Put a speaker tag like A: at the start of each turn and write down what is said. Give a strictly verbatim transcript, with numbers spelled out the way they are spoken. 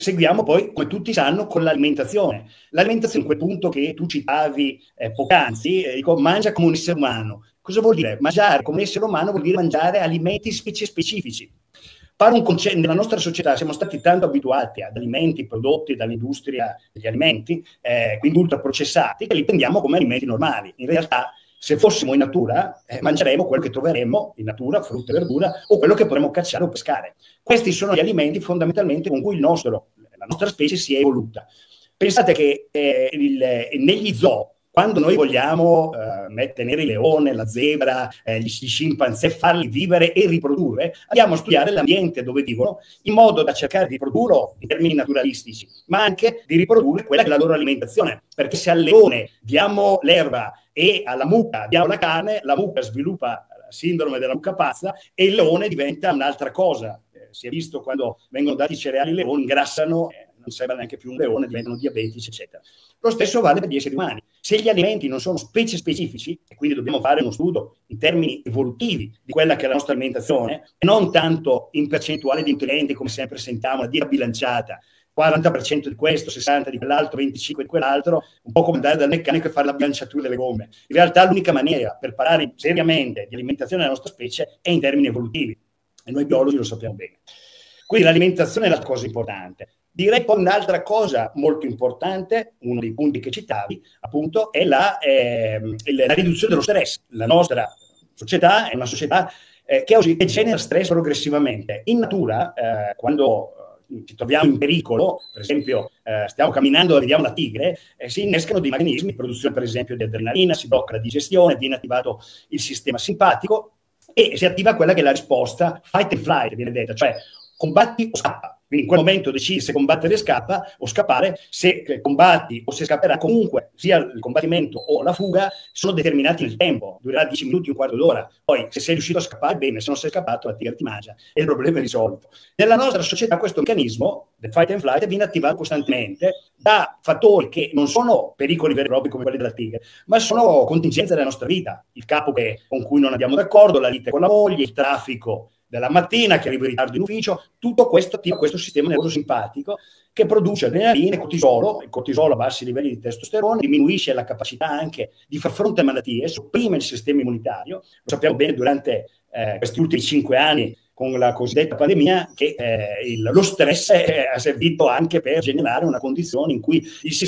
A: seguiamo poi, come tutti sanno, con l'alimentazione. L'alimentazione, in quel punto che tu citavi eh, poc'anzi, eh, dico, mangia come un essere umano. Cosa vuol dire? Mangiare come un essere umano vuol dire mangiare alimenti specie specifici. Fare un concetto, nella nostra società siamo stati tanto abituati ad alimenti prodotti dall'industria degli alimenti, eh, quindi ultraprocessati, che li prendiamo come alimenti normali. In realtà, se fossimo in natura, eh, mangeremo quello che troveremo in natura, frutta e verdura, o quello che potremo cacciare o pescare. Questi sono gli alimenti fondamentalmente con cui il nostro, la nostra specie si è evoluta. Pensate che eh, il, negli zoo, quando noi vogliamo eh, tenere il leone, la zebra, eh, gli, gli scimpanzé, farli vivere e riprodurre, andiamo a studiare l'ambiente dove vivono, in modo da cercare di riprodurlo in termini naturalistici, ma anche di riprodurre quella che è la loro alimentazione. Perché se al leone diamo l'erba e alla mucca diamo la carne, la mucca sviluppa la sindrome della mucca pazza e il leone diventa un'altra cosa. Eh, si è visto quando vengono dati i cereali ai leoni, ingrassano, eh, non sembra neanche più un leone, diventano diabetici, eccetera. Lo stesso vale per gli esseri umani. Se gli alimenti non sono specie specifici, e quindi dobbiamo fare uno studio in termini evolutivi di quella che è la nostra alimentazione, e non tanto in percentuale di nutrienti, come sempre sentiamo, la dieta bilanciata, quaranta per cento di questo, sessanta per cento di quell'altro, venticinque per cento di quell'altro, un po' come andare dal meccanico e fare la bilanciatura delle gomme. In realtà l'unica maniera per parlare seriamente di alimentazione della nostra specie è in termini evolutivi, e noi biologi lo sappiamo bene. Quindi l'alimentazione è la cosa importante. Direi poi un'altra cosa molto importante, uno dei punti che citavi, appunto, è la, eh, la riduzione dello stress. La nostra società è una società eh, che oggi genera stress progressivamente. In natura, eh, quando ci troviamo in pericolo, per esempio eh, stiamo camminando e vediamo la tigre, eh, si innescano dei meccanismi, produzione per esempio di adrenalina, si blocca la digestione, viene attivato il sistema simpatico e si attiva quella che è la risposta fight and flight, viene detta, cioè combatti o scappa. Quindi in quel momento decidi se combattere scappa o scappare, se combatti o se scapperà, comunque sia il combattimento o la fuga sono determinati nel tempo, durerà dieci minuti, un quarto d'ora. Poi se sei riuscito a scappare, bene, se non sei scappato la tigre ti mangia e il problema è risolto. Nella nostra società questo meccanismo del fight and flight viene attivato costantemente da fattori che non sono pericoli veri e propri come quelli della tigre, ma sono contingenze della nostra vita. Il capo che, con cui non andiamo d'accordo, la lite con la moglie, il traffico della mattina, che arrivo in ritardo in ufficio, tutto questo attiva questo sistema neurosimpatico che produce adrenalina e cortisolo. Il cortisolo a bassi livelli di testosterone diminuisce la capacità anche di far fronte a malattie, sopprime il sistema immunitario. Lo sappiamo bene durante eh, questi ultimi cinque anni con la cosiddetta pandemia, che eh, il, lo stress eh, ha servito anche per generare una condizione in cui il sistema